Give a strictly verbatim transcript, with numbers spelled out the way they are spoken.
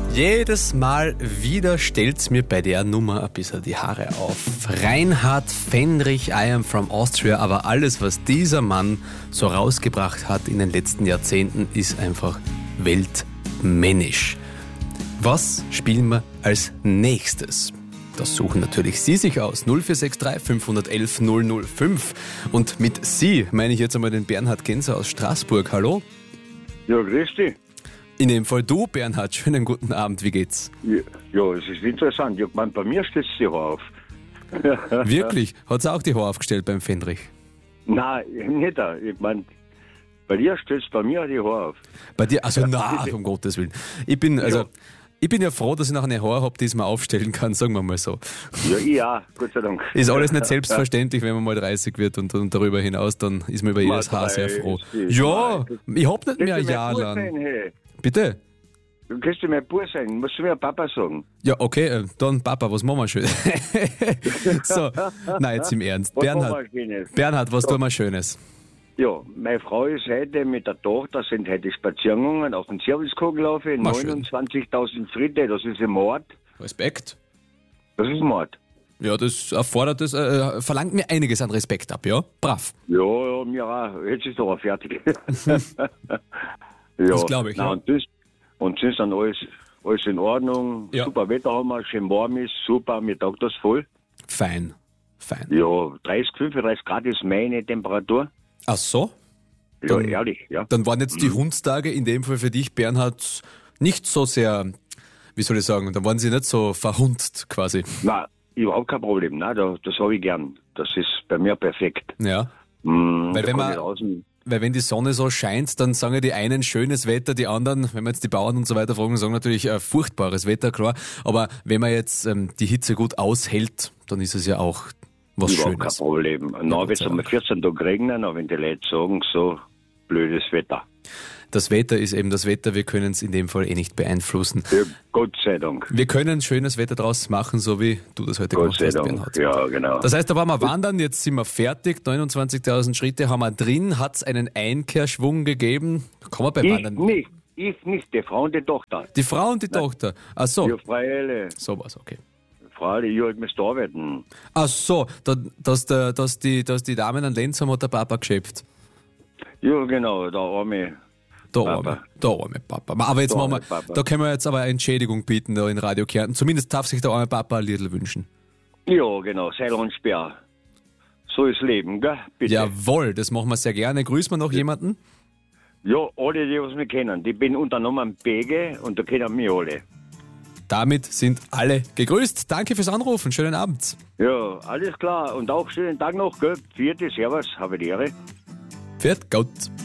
Jedes Mal wieder stellt's mir bei der Nummer ein bisschen die Haare auf. Reinhard Fendrich, I am from Austria, aber alles, was dieser Mann so rausgebracht hat in den letzten Jahrzehnten, ist einfach weltmännisch. Was spielen wir als nächstes? Das suchen natürlich Sie sich aus. null vier sechs drei fünf eins eins null null fünf. Und mit Sie meine ich jetzt einmal den Bernhard Genser aus Straßburg. Hallo? Ja, grüß dich. In dem Fall du, Bernhard. Schönen guten Abend. Wie geht's? Ja, ja, es ist interessant. Ich meine, bei mir stellt es die Haare auf. Wirklich? Hat's auch die Haare aufgestellt beim Fendrich? Nein, nicht. Ich meine, bei dir stellt es bei mir die Haare auf. Bei dir? Also na, um Gottes Willen. Ich bin, also, Ja. ich bin ja froh, dass ich noch eine Haare habe, die ich mir aufstellen kann, sagen wir mal so. Ja, ich auch, Gott sei Dank. Ist alles nicht selbstverständlich, wenn man mal dreißig wird und, und darüber hinaus, dann ist man über jedes Haar sehr froh. dreißig, Ja, ich hab nicht mehr ein Kannst du Jahr mein Bub lang. sein, hey? Bitte? Du kannst du mein Bub sein, musst du mir Papa sagen. Ja, okay, äh, dann Papa, was machen wir schön? So, nein, jetzt im Ernst. Was Bernhard, machen wir Schönes? Bernhard, was tun wir Schönes? Ja, meine Frau ist heute mit der Tochter, sind heute spazieren gegangen, auf den Servicekogel in Mach schön. neunundzwanzigtausend Schritte, das ist ein Mord. Respekt. Das ist Mord. Ja, das erfordert, das äh, verlangt mir einiges an Respekt ab, ja? Brav. Ja, ja, mir auch. Jetzt ist doch fertig. ja. Das glaube ich, Nein, ja. Und das, und sonst dann alles, alles in Ordnung. Ja. Super Wetter haben wir, schön warm ist, super, mir taugt das voll. Fein, fein. Ja, dreißig, fünfunddreißig Grad ist meine Temperatur. Ach so? Ja, Dann- ehrlich, ja. Dann waren jetzt die Hundstage in dem Fall für dich, Bernhard, nicht so sehr, wie soll ich sagen, dann waren sie nicht so verhunzt quasi. Nein, überhaupt kein Problem. Nein, da, das habe ich gern. Das ist bei mir perfekt. Ja. Mm, Weil da wenn kann man- ich draußen, Weil wenn die Sonne so scheint, dann sagen ja die einen schönes Wetter, die anderen, wenn wir jetzt die Bauern und so weiter fragen, sagen natürlich äh, furchtbares Wetter, klar. Aber wenn man jetzt ähm, die Hitze gut aushält, dann ist es ja auch was überhaupt Schönes. kein Problem. Na, Gott wird es sei einmal Dank. vierzehn Tage regnen, aber wenn die Leute sagen, so blödes Wetter. Das Wetter ist eben das Wetter, wir können es in dem Fall eh nicht beeinflussen. Ja, Gott sei Dank. Wir können schönes Wetter draus machen, so wie du das heute Gott gemacht sei hast, Dank. Bernhard. Ja, genau. Das heißt, da waren wir wandern, jetzt sind wir fertig, neunundzwanzigtausend Schritte haben wir drin, hat es einen Einkehrschwung gegeben. Kann man bei Ich Wandern... nicht. Ich nicht. Die Frau und die Tochter. Die Frau und die Tochter. Ach so, Ja, freilich. so war's, okay. Freilich, ich halt müsste arbeiten. Ach so, da, dass, der, dass, die, dass die Damen einen Lenz haben, hat der Papa geschäft. Ja, genau, der Arme. Der Papa. arme, der arme Papa. Aber jetzt Der machen wir, arme Papa. da können wir jetzt aber eine Entschädigung bieten da in Radio Kärnten. Zumindest darf sich der arme Papa ein Lidl wünschen. Ja, genau, Seil und Speer. So ist Leben, gell? Bitte. Jawohl, das machen wir sehr gerne. Grüßen wir noch jemanden? Ja, alle, die was mich kennen. Die bin unternommen Bege und da kennen mich alle. Damit sind alle gegrüßt. Danke fürs Anrufen. Schönen Abend. Ja, alles klar. Und auch schönen Tag noch, gell? Vierte, Servus, habe die Ehre. Pfiat Gott.